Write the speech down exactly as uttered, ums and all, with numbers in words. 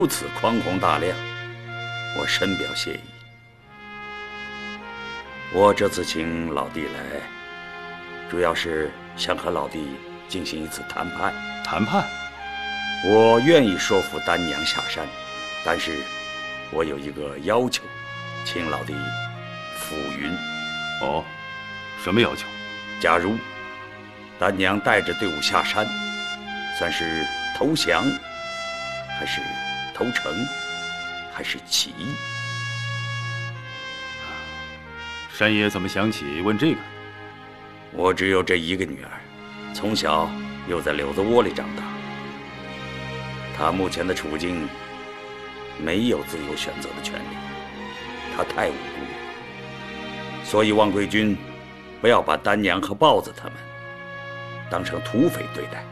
如此宽宏大量，我深表谢意。我这次请老弟来，主要是想和老弟进行一次谈判。 谈判？ 我愿意说服丹娘下山，但是我有一个要求，请老弟抚允。 哦，什么要求？ 假如丹娘带着队伍下山，算是投降，还是投诚，还是起义？ 山爷怎么想起问这个？ 我只有这一个女儿，从小又在柳子窝里长大。她目前的处境没有自由选择的权利，她太无辜了。所以望贵君不要把丹娘和豹子他们当成土匪对待。